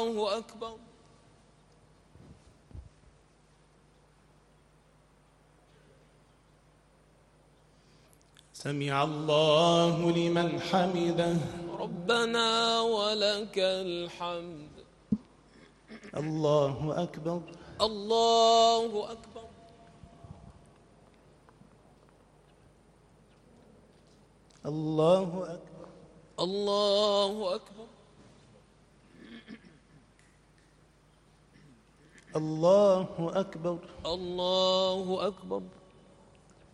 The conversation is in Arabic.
الله أكبر. سمع الله لمن حمده. ربنا ولك الحمد. الله أكبر. الله أكبر. الله أكبر. الله أكبر. الله أكبر. الله أكبر.